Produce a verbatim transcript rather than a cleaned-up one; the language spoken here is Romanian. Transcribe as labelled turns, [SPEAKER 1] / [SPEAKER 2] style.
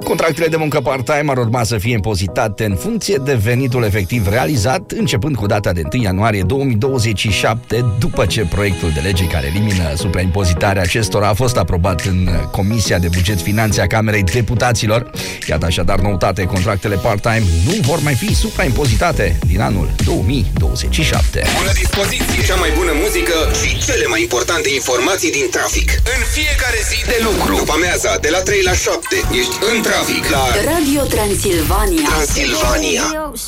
[SPEAKER 1] Contractele de muncă part-time ar urma să fie impozitate în funcție de venitul efectiv realizat, începând cu data de întâi ianuarie două mii douăzeci și șapte, după ce proiectul de lege care elimină supraimpozitarea acestora a fost aprobat în Comisia de Buget Finanțe a Camerei Deputaților. Iată așadar noutate, contractele part-time nu vor mai fi supraimpozitate din anul două mii douăzeci și șapte.
[SPEAKER 2] Bună dispoziție, cea mai bună muzică și cele mai importante informații din trafic. În fiecare zi de lucru, după amiaza, de la trei la șapte, ești în trafic la
[SPEAKER 3] Radio Transilvania.
[SPEAKER 2] Transilvania.